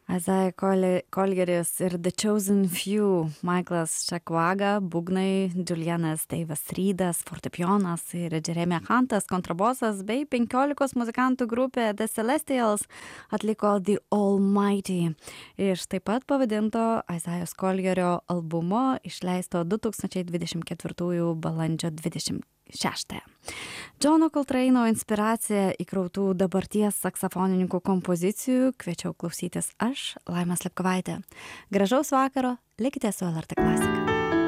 Isaiah Colgeris ir The Chosen Few, Michaelas Čekvaga, būgnai, Julianas Davis Reedas, fortepijonas ir Jeremy Huntas, kontrabosas bei 15 muzikantų grupė The Celestials atliko The Almighty iš taip pat pavadinto Isaiah Colgerio albumo išleisto 2024 balandžio 26. Džono Coltrane'o inspiracija įkrautų dabarties saksofonininkų kompozicijų kviečiau klausytis aš, Laima Slepkovaitė. Gražaus vakaro, likite su LRT Klasika.